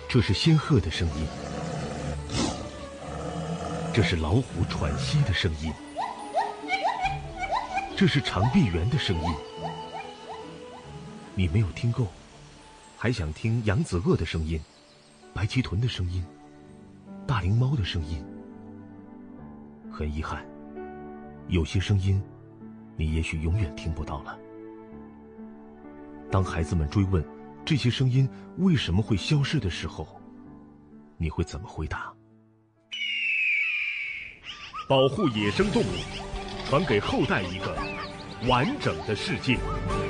这是仙鹤的声音，这是老虎喘息的声音，这是长臂猿的声音。你没有听够，还想听扬子鳄的声音、白鳍豚的声音、大灵猫的声音。很遗憾，有些声音你也许永远听不到了。当孩子们追问这些声音为什么会消失的时候，你会怎么回答？保护野生动物，传给后代一个完整的世界。